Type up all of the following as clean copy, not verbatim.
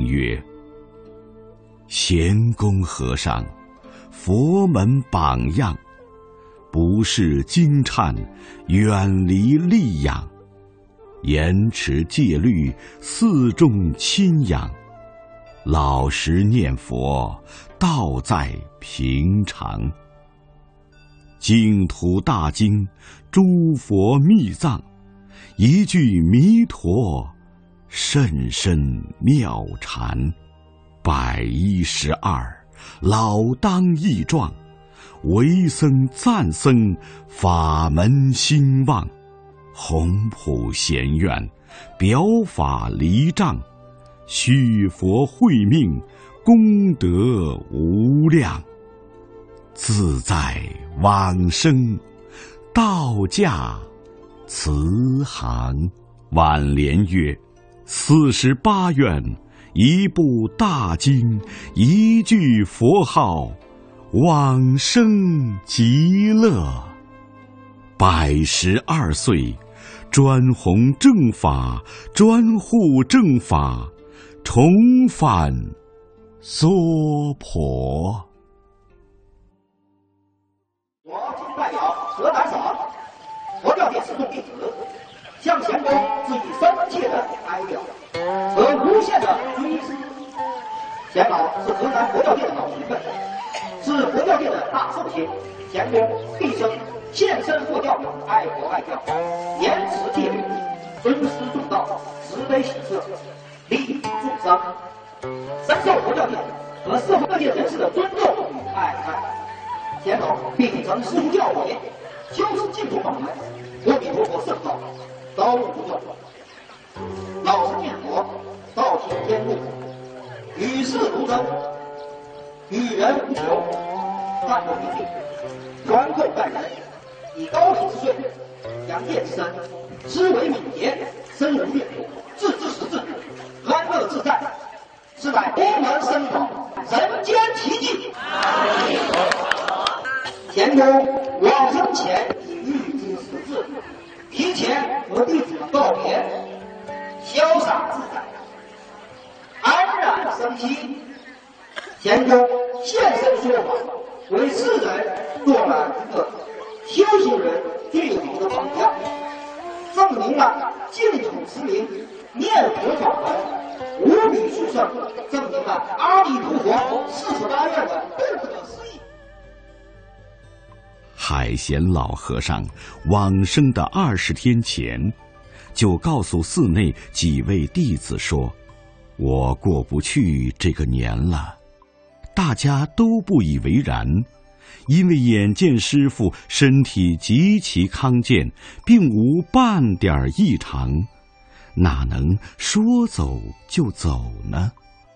曰：贤公和尚，佛门榜样，不事惊颤，远离戾养，严持戒律，四众亲仰，老实念佛，道在平常。净土大经，诸佛密藏，一句弥陀，甚深妙禅。112，老当益壮，为僧赞僧，法门兴旺。宏普贤愿，表法离障，续佛慧命，功德无量。自在往生，道驾慈航。挽联曰：48愿，一部大经，一句佛号，往生极乐。112岁，专弘正法，专护正法，重返娑婆。 我今代表河南省佛教界四众弟子，向贤公致以深切的哀悼和无限的追思。贤老是河南佛教界的老前辈，是佛教界的大圣贤。贤公毕生献身佛教，爱国爱教，严持戒律，尊师重道，慈悲喜舍，利益众生，深受佛教界和社会各界人士的尊重与爱戴。贤老并曾师父教诲，修持净土法门，阿弥陀佛圣道，遭遇不断，老实念佛，道行天路，与世如真，与人无求，淡泊平静，宽厚待人，以高品之税，养业之身，思维敏捷，身如玉，自知识至，安乐自在，是乃佛门僧法，人间奇迹。贤公往生前已预知时至，提前和弟子们告别，潇洒自在，安然生息。贤公现身说法，为世人做了一个修行人最好的榜样，证明了净土持名念佛法门无比殊胜，证明了阿弥陀佛48愿的不可思议。 海贤老和尚往生的20天前，就告诉寺内几位弟子说：我过不去这个年了。大家都不以为然，因为眼见师父身体极其康健，并无半点异常，哪能说走就走呢？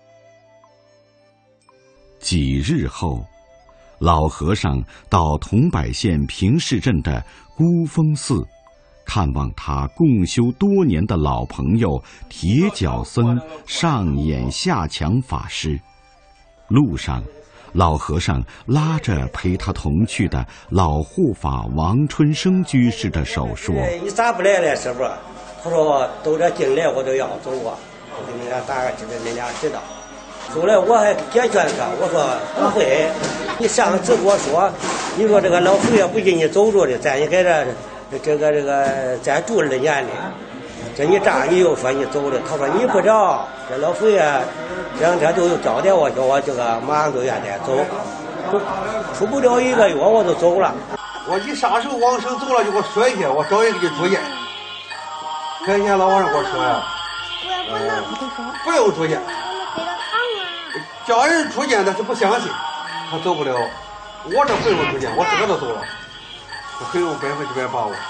几日后，老和尚到桐柏县平市镇的孤峰寺，看望他共修多年的老朋友铁脚僧上演下强法师。路上，老和尚拉着陪他同去的老护法王春生居士的手说： 你咋不来了，师傅？他说都这进来我都要走啊，我给你俩打个知道，你俩知道。后来我还解劝他，我说不会，你上次跟我说，你说这个老佛爷不给你走着的，在你在这个再住2年的，这你这样你又说你走了，他说你不知道，这老佛爷2天就交代我，叫我这个马上就愿意走，出不了1个月我就走了。 我一啥时候往生走了就给我说一下，我找人给你住院。看见老和尚给我说呀，不用住院。叫人出监他是不相信，他走不了。我这不用出监，我自个都走了，我很有100%把握。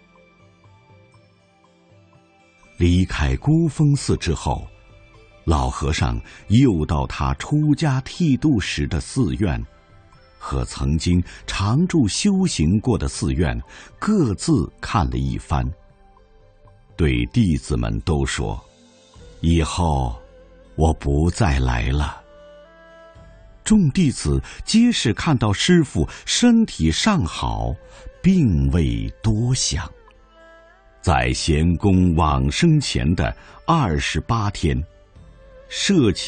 离开孤峰寺之后，老和尚又到他出家剃度时的寺院，和曾经常住修行过的寺院各自看了一番，对弟子们都说：以后我不再来了。众弟子皆是看到师父身体尚好，并未多想。在贤公往生前的28天，舍弃